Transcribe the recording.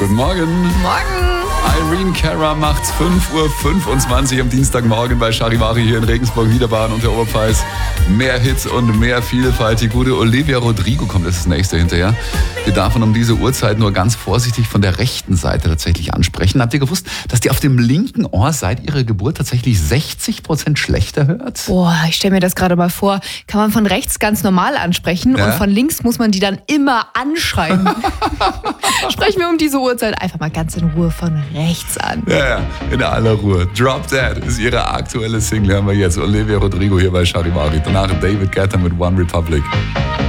Guten Morgen. Morgen. Irene Cara macht's 5:25 Uhr am Dienstagmorgen bei Charivari hier in Regensburg, Niederbayern und der Oberpfalz. Mehr Hits und mehr Vielfalt. Die gute Olivia Rodrigo kommt als das nächste hinterher. Wir darf man um diese Uhrzeit nur ganz vorsichtig von der rechten Seite tatsächlich ansprechen. Habt ihr gewusst, dass die auf dem linken Ohr seit ihrer Geburt tatsächlich 60% schlechter hört? Boah, ich stelle mir das gerade mal vor. Kann man von rechts ganz normal ansprechen und von links muss man die dann immer anschreien. Sprechen wir um diese Uhrzeit einfach mal ganz in Ruhe von rechts an. Ja, in aller Ruhe. Drop Dead ist ihre aktuelle Single, haben wir jetzt. Olivia Rodrigo hier bei Charivari. Danach David Guetta mit One Republic.